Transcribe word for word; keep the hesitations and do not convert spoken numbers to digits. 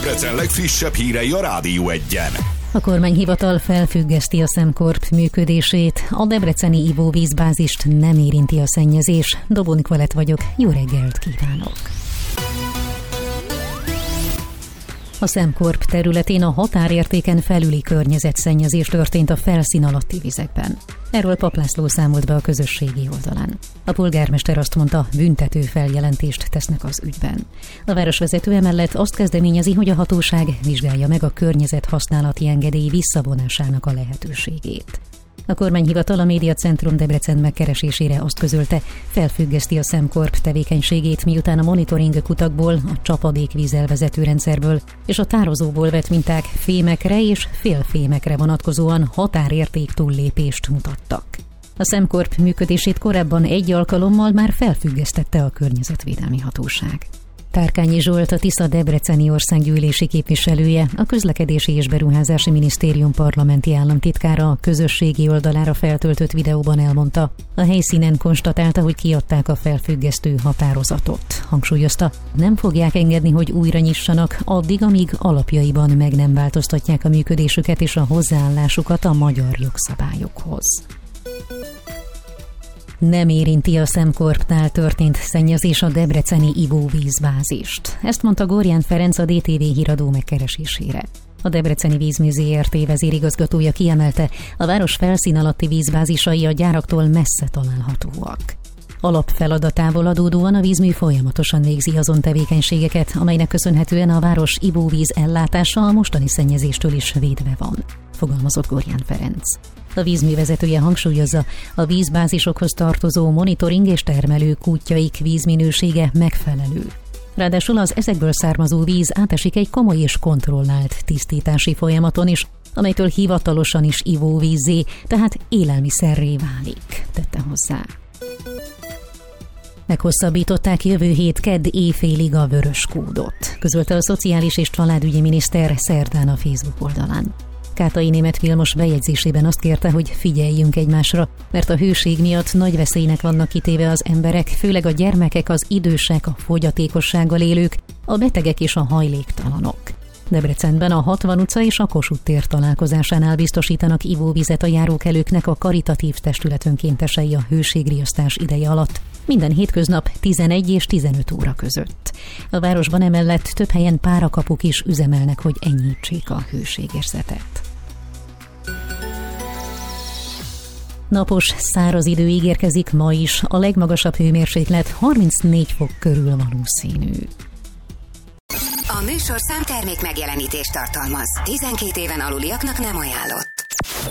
Debrecen legfrissebb hírei a Rádió Egyen. A kormányhivatal felfüggeszti a SemCorp működését. A debreceni ivóvízbázist nem érinti a szennyezés. Dobó Nikolett vagyok, jó reggelt kívánok! A SemCorp területén a határértéken felüli környezetszennyezés történt a felszín alatti vizekben. Erről Pap László számolt be a közösségi oldalán. A polgármester azt mondta, büntető feljelentést tesznek az ügyben. A városvezető emellett azt kezdeményezi, hogy a hatóság vizsgálja meg a környezethasználati engedély visszavonásának a lehetőségét. A kormányhivatal a Médiacentrum Debrecen megkeresésére azt közölte, felfüggeszti a SemCorp tevékenységét, miután a monitoring kutakból, a csapadékvíz elvezető rendszerből és a tározóból vett minták fémekre és félfémekre vonatkozóan határérték túllépést mutattak. A SemCorp működését korábban egy alkalommal már felfüggesztette a Környezetvédelmi Hatóság. Tárkányi Zsolt, a Tisza debreceni országgyűlési képviselője, a Közlekedési és Beruházási Minisztérium parlamenti államtitkára a közösségi oldalára feltöltött videóban elmondta, a helyszínen konstatálta, hogy kiadták a felfüggesztő határozatot. Hangsúlyozta, nem fogják engedni, hogy újra nyissanak, addig, amíg alapjaiban meg nem változtatják a működésüket és a hozzáállásukat a magyar jogszabályokhoz. Nem érinti a SemCorpnál történt szennyezés a debreceni ivóvízbázist. Ezt mondta Gorján Ferenc a dé té vé híradó megkeresésére. A Debreceni Vízmű zé er té vezérigazgatója kiemelte, a város felszín alatti vízbázisai a gyáraktól messze találhatóak. Alapfeladatából adódóan a vízmű folyamatosan végzi azon tevékenységeket, amelynek köszönhetően a város ivóvíz ellátása a mostani szennyezéstől is védve van, fogalmazott Gorján Ferenc. A vízmű vezetője hangsúlyozza, a vízbázisokhoz tartozó monitoring és termelő kútjaik vízminősége megfelelő. Ráadásul az ezekből származó víz átesik egy komoly és kontrollált tisztítási folyamaton is, amelytől hivatalosan is ivóvízzé, tehát élelmiszerré válik, tette hozzá. Meghosszabbították jövő hét kedd éjfélig a vörös kódot, közölte a Szociális és Családügyi Miniszter szerdán a Facebook oldalán. Kátai Németh Vilmos bejegyzésében azt kérte, hogy figyeljünk egymásra, mert a hőség miatt nagy veszélynek vannak kitéve az emberek, főleg a gyermekek, az idősek, a fogyatékossággal élők, a betegek és a hajléktalanok. Debrecenben a hatvan utca és a Kossuth tér találkozásánál biztosítanak ivóvizet a járókelőknek a karitatív testület önkéntesei a hőségriasztás ideje alatt, minden hétköznap tizenegy és tizenöt óra között. A városban emellett több helyen párakapuk is üzemelnek, hogy enyhítsék a hőségérzetet. Napos, száraz idő ígérkezik ma is, a legmagasabb hőmérséklet harmincnégy fok körül valószínű. A műsor számtermék megjelenítést tartalmaz. tizenkét éven aluliaknak nem ajánlott.